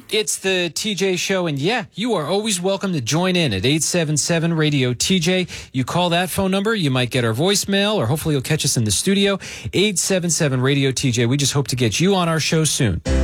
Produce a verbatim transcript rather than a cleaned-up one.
It's the T J Show, and yeah, you are always welcome to join in at eight seven seven radio T J. You call that phone number, you might get our voicemail, or hopefully you'll catch us in the studio. eight seven seven radio T J. We just hope to get you on our show soon.